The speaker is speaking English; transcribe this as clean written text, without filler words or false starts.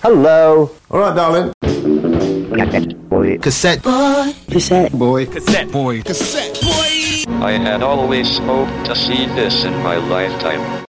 Hello. All right, darling. Cassette boy. Cassette boy. Cassette boy. Cassette boy. Cassette boy. I had always hoped to see this in my lifetime.